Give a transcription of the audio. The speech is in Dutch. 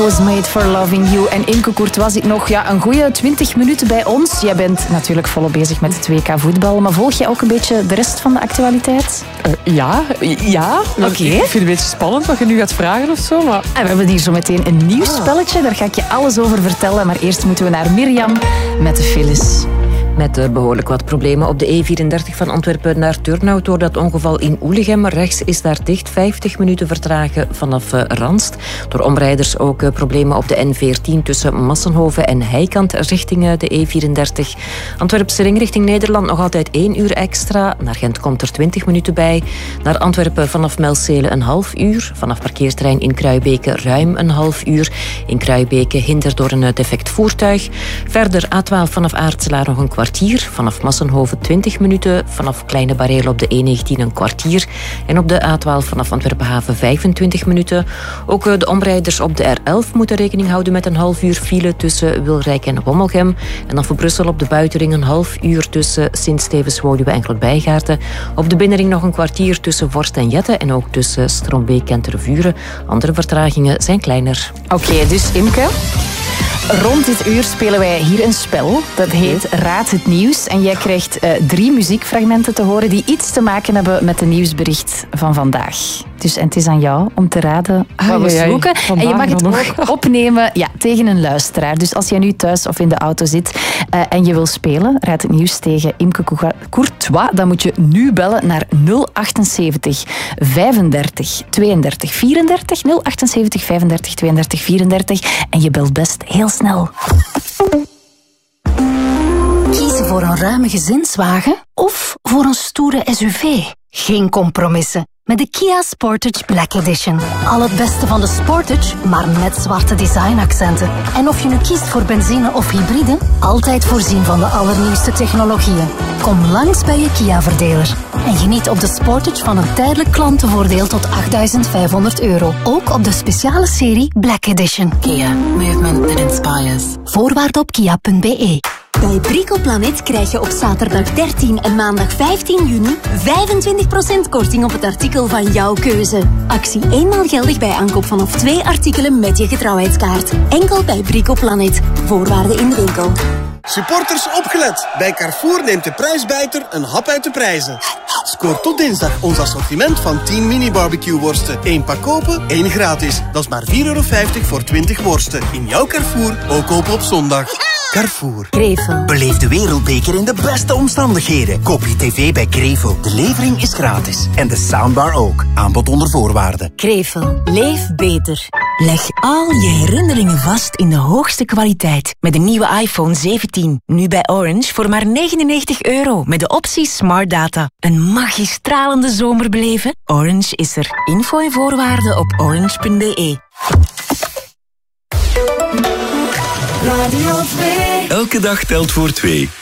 Was Made for Loving You. En Imke Courtois zit nog een goede 20 minuten bij ons. Jij bent natuurlijk volop bezig met het WK voetbal, maar volg je ook een beetje de rest van de actualiteit? Ja. Oké. Ik vind het een beetje spannend wat je nu gaat vragen of zo. Maar... En we hebben hier zo meteen een nieuw spelletje. Daar ga ik je alles over vertellen. Maar eerst moeten we naar Mirjam met de files. Met behoorlijk wat problemen op de E34 van Antwerpen naar Turnhout door dat ongeval in Oelichem. Rechts is daar dicht, 50 minuten vertragen vanaf Ranst. Door omrijders ook problemen op de N14 tussen Massenhoven en Heikant richting de E34. Antwerpse ring richting Nederland nog altijd 1 uur extra. Naar Gent komt er 20 minuten bij. Naar Antwerpen vanaf Melcele een half uur. Vanaf parkeerterrein in Kruibeke ruim een half uur. In Kruibeke hinder door een defect voertuig. Verder A12 vanaf Aartselaar nog een kwartier. Vanaf Massenhoven 20 minuten. Vanaf Kleine Bareel op de E19 een kwartier. En op de A12 vanaf Antwerpenhaven 25 minuten. Ook de omrijders op de R11 moeten rekening houden met een half uur file tussen Wilrijk en Wommelgem. En dan voor Brussel op de buitenring een half uur tussen Sint-Stevens-Woluwe en Grootbijgaarden. Op de binnenring nog een kwartier tussen Vorst en Jette. En ook tussen Strombeek en Tervuren. Andere vertragingen zijn kleiner. Oké, dus Imke... Rond dit uur spelen wij hier een spel. Dat heet Raad het Nieuws. En jij krijgt 3 muziekfragmenten te horen die iets te maken hebben met het nieuwsbericht van vandaag. Dus, en het is aan jou om te raden wat we zoeken. En je mag het ook opnemen tegen een luisteraar. Dus als jij nu thuis of in de auto zit en je wil spelen, Raad het Nieuws tegen Imke Courtois, dan moet je nu bellen naar 078 35 32 34. 078 35 32 34. En je belt best heel snel. Kiezen voor een ruime gezinswagen of voor een stoere SUV? Geen compromissen. Met de Kia Sportage Black Edition. Al het beste van de Sportage, maar met zwarte designaccenten. En of je nu kiest voor benzine of hybride, altijd voorzien van de allernieuwste technologieën. Kom langs bij je Kia-verdeler. En geniet op de Sportage van een tijdelijk klantenvoordeel tot €8.500. Ook op de speciale serie Black Edition. Kia. Movement that inspires. Voorwaarden op kia.be. Bij Bricoplanet krijg je op zaterdag 13 en maandag 15 juni 25% korting op het artikel van jouw keuze. Actie eenmaal geldig bij aankoop vanaf 2 artikelen met je getrouwheidskaart. Enkel bij Bricoplanet. Voorwaarden in de winkel. Supporters opgelet. Bij Carrefour neemt de prijsbijter een hap uit de prijzen. Scoor tot dinsdag ons assortiment van 10 mini-barbecue-worsten. 1 pak kopen, 1 gratis. Dat is maar €4,50 voor 20 worsten. In jouw Carrefour, ook kopen op zondag. Carrefour. Krevel. Beleef de wereldbeker in de beste omstandigheden. Koop je tv bij Krevel. De levering is gratis. En de soundbar ook. Aanbod onder voorwaarden. Krevel. Leef beter. Leg al je herinneringen vast in de hoogste kwaliteit. Met de nieuwe iPhone 17. Nu bij Orange voor maar €99. Met de optie Smart Data. Een magistralende zomer beleven? Orange is er. Info en voorwaarden op orange.be. Radio 2. Elke dag telt voor 2.